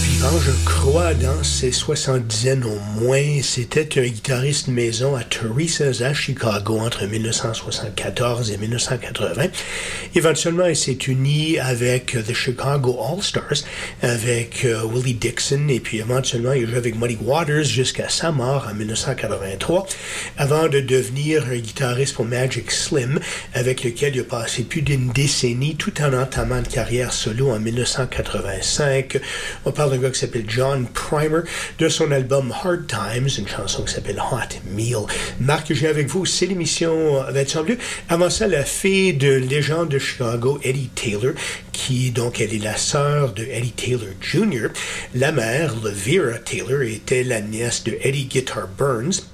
vivant, je crois, dans ses 70 au moins. C'était un guitariste maison à Teresa's à Chicago entre 1974 et 1980. Éventuellement, il s'est uni avec The Chicago All-Stars, avec Willie Dixon, et puis éventuellement, il joue avec Muddy Waters jusqu'à sa mort en 1983, avant de devenir un guitariste pour Magic Slim, avec lequel il a passé plus d'une décennie, tout en entamant une carrière solo en 1985. On parle d'un gars qui s'appelle John Primer, de son album Hard Times, une chanson qui s'appelle Hot Meal. Marc, j'ai avec vous, c'est l'émission Version Bleue. Avant ça, la fille de légende de Chicago, Eddie Taylor, qui, donc, elle est la sœur de Eddie Taylor Jr. La mère, Elvira Taylor, était la nièce de Eddie Guitar Burns.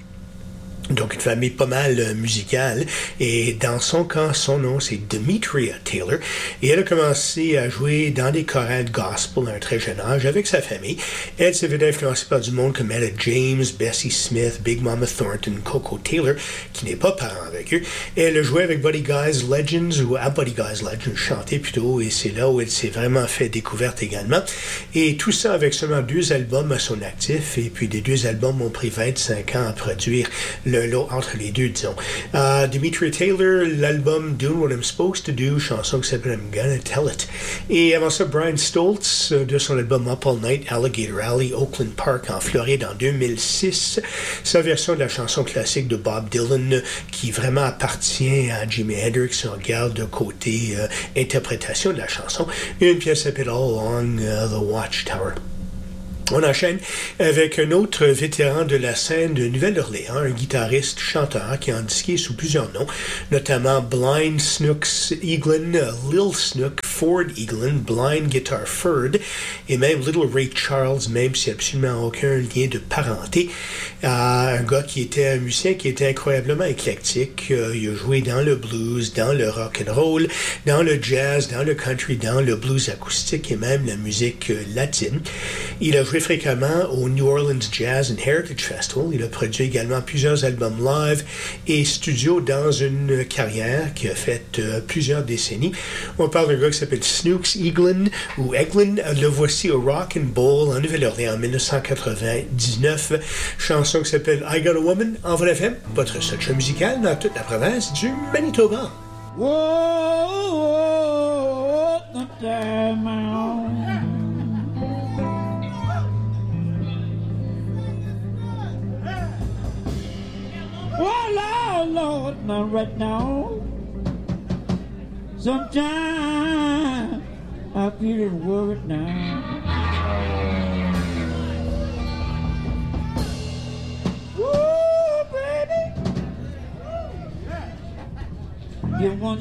Donc, une famille pas mal musicale. Et dans son cas, son nom, c'est Demetria Taylor. Et elle a commencé à jouer dans des chorales gospel à un très jeune âge avec sa famille. Elle s'est fait influencer par du monde comme Ella James, Bessie Smith, Big Mama Thornton, Coco Taylor, qui n'est pas parent avec eux. Elle a joué avec Buddy Guy's Legends, ou à Buddy Guy's Legends, chanté plutôt, et c'est là où elle s'est vraiment fait découverte également. Et tout ça avec seulement 2 albums à son actif. Et puis, des 2 albums ont pris 25 ans à produire entre les deux, disons. Demetria Taylor, l'album Doing What I'm Supposed to Do, chanson qui s'appelle I'm Gonna Tell It. Et avant ça, Brian Stoltz, de son album Up All Night, Alligator Alley, Oakland Park, en Floride, en 2006. Sa version de la chanson classique de Bob Dylan, qui vraiment appartient à Jimi Hendrix, on regarde de côté interprétation de la chanson. Une pièce s'appelle All Along the Watchtower. On enchaîne avec un autre vétéran de la scène de Nouvelle-Orléans, un guitariste chanteur qui a indiqué sous plusieurs noms, notamment Blind Snooks Eaglin, Lil Snook, Ford Eaglin, Blind Guitar Ford, et même Little Ray Charles, même s'il n'y a absolument aucun lien de parenté. Un gars qui était un musicien qui était incroyablement éclectique. Il a joué dans le blues, dans le rock and roll, dans le jazz, dans le country, dans le blues acoustique et même la musique latine. Il a joué fréquemment au New Orleans Jazz and Heritage Festival. Il a produit également plusieurs albums live et studio dans une carrière qui a fait plusieurs décennies. On parle d'un gars qui s'appelle Snooks Eaglin ou Eglin. Le voici au Rock and Bowl en Nouvelle-Orléans en 1999. Chanson qui s'appelle I Got a Woman en Vrai FM. Votre section musicale dans toute la province du Manitoba. Whoa, the time out. Oh, Lord, Lord, not right now. Sometimes I feel worried now. Woo, baby. You want